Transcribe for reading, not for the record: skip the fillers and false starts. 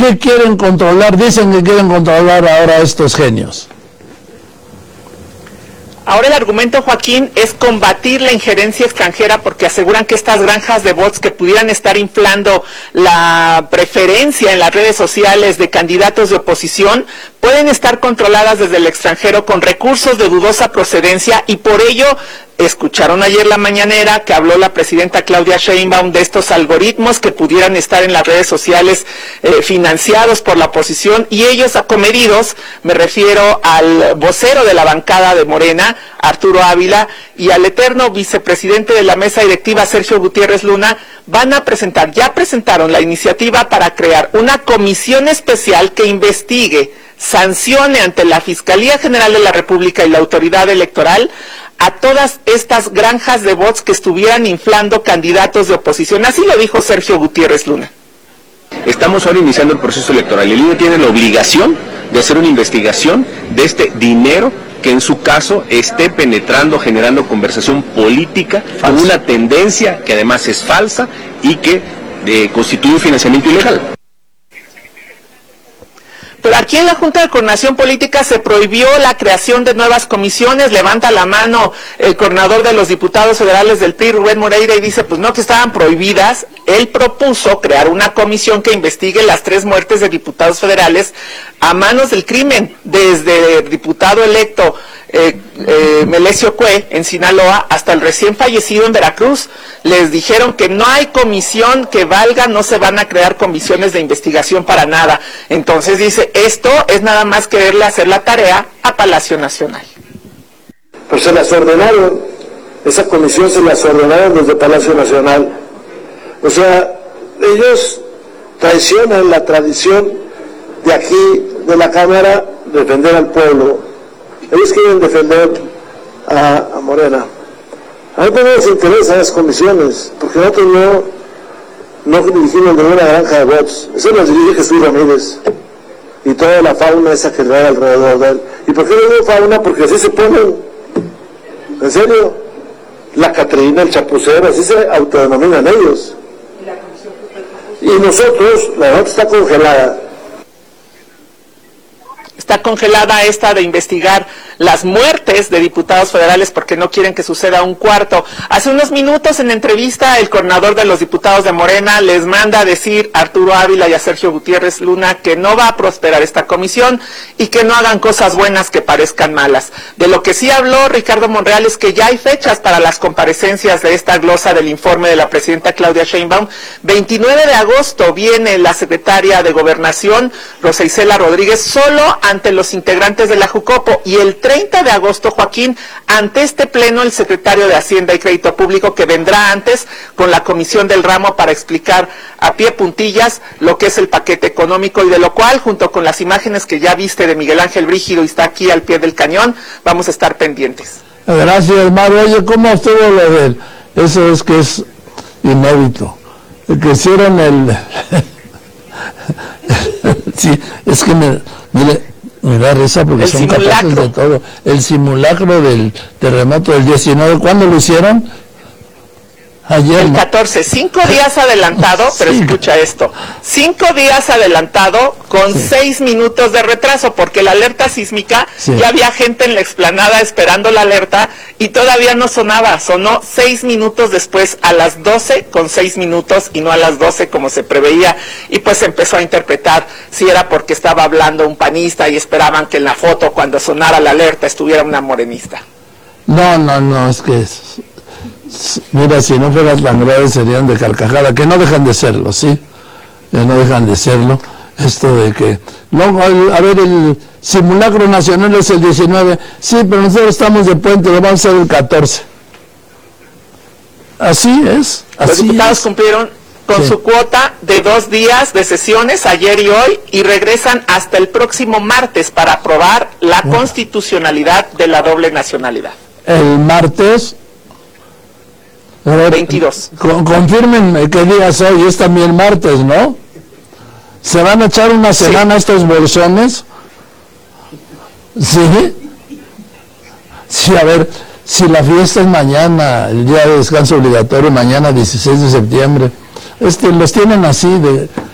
¿Qué quieren controlar? Dicen que quieren controlar ahora a estos genios. Ahora el argumento, Joaquín, es combatir la injerencia extranjera porque aseguran que estas granjas de bots que pudieran estar inflando la preferencia en las redes sociales de candidatos de oposición pueden estar controladas desde el extranjero con recursos de dudosa procedencia y por ello escucharon ayer la mañanera que habló la presidenta Claudia Sheinbaum de estos algoritmos que pudieran estar en las redes sociales financiados por la oposición y ellos acomedidos, me refiero al vocero de la bancada de Morena, Arturo Ávila, y al eterno vicepresidente de la mesa directiva, Sergio Gutiérrez Luna, ya presentaron la iniciativa para crear una comisión especial que investigue, sancione ante la Fiscalía General de la República y la Autoridad Electoral a todas estas granjas de bots que estuvieran inflando candidatos de oposición. Así lo dijo Sergio Gutiérrez Luna. Estamos ahora iniciando el proceso electoral. El INE tiene la obligación de hacer una investigación de este dinero que en su caso esté penetrando, generando conversación política con una tendencia que además es falsa y que constituye un financiamiento ilegal. Pero aquí en la Junta de Coordinación Política se prohibió la creación de nuevas comisiones. Levanta la mano el coordinador de los diputados federales del PRI, Rubén Moreira, y dice, pues no, que estaban prohibidas. Él propuso crear una comisión que investigue las 3 muertes de diputados federales a manos del crimen, desde el diputado electo Melesio Cue en Sinaloa hasta el recién fallecido en Veracruz. Les dijeron que no hay comisión que valga, no se van a crear comisiones de investigación para nada. Entonces dice, esto es nada más quererle hacer la tarea a Palacio Nacional. Pues se las ordenaron, esa comisión se las ordenaron desde Palacio Nacional. O sea, ellos traicionan la tradición de aquí, de la Cámara, defender al pueblo. Ellos quieren defender a Morena. A mí no les interesan las comisiones, porque nosotros no dirigimos ninguna granja de bots. Eso las dirige Jesús Ramírez y toda la fauna esa que trae alrededor de él. ¿Y por qué le digo fauna? Porque así se ponen, en serio, la Catrina, el Chapucero, así se autodenominan ellos. Y nosotros, la nota está congelada. Está congelada esta de investigar las muertes de diputados federales porque no quieren que suceda un cuarto. Hace unos minutos en entrevista el coordinador de los diputados de Morena les manda a decir a Arturo Ávila y a Sergio Gutiérrez Luna que no va a prosperar esta comisión y que no hagan cosas buenas que parezcan malas. De lo que sí habló Ricardo Monreal es que ya hay fechas para las comparecencias de esta glosa del informe de la presidenta Claudia Sheinbaum. 29 de agosto viene la secretaria de Gobernación, Rosa Isela Rodríguez, solo ante los integrantes de la Jucopo, y el 30 de agosto, Joaquín, ante este pleno el secretario de Hacienda y Crédito Público, que vendrá antes con la comisión del ramo para explicar a pie puntillas lo que es el paquete económico, y de lo cual, junto con las imágenes que ya viste de Miguel Ángel Brígido y está aquí al pie del cañón, vamos a estar pendientes. Gracias, Mario. Oye, ¿cómo estuvo lo de él? Eso es que es inédito. El que hicieron el... sí, es que me da risa porque son capaces de todo. El simulacro del terremoto del 19, ¿cuándo lo hicieron? Ayer, el 14, 5 días adelantado, pero sí. Escucha esto, 5 días adelantado con 6 minutos de retraso, porque la alerta sísmica, ya había gente en la explanada esperando la alerta y todavía no sonaba, sonó 6 minutos después, a las 12 con 6 minutos y no a las 12 como se preveía, y pues empezó a interpretar si era porque estaba hablando un panista y esperaban que en la foto cuando sonara la alerta estuviera una morenista. No, es que mira, si no fueran tan graves serían de carcajada, que no dejan de serlo, ¿sí? Que no dejan de serlo. Esto de que, no, a ver, el simulacro nacional es el 19, sí, pero nosotros estamos de puente, lo vamos a hacer el 14. Así es, así Los diputados es. Cumplieron con su cuota de 2 días de sesiones, ayer y hoy, y regresan hasta el próximo martes para aprobar la constitucionalidad de la doble nacionalidad. El martes... 22. Confirmen qué día es hoy, es también martes, ¿no? ¿Se van a echar una semana estos bolsones? ¿Sí? Sí, a ver, si la fiesta es mañana, el día de descanso obligatorio, mañana 16 de septiembre, los tienen así de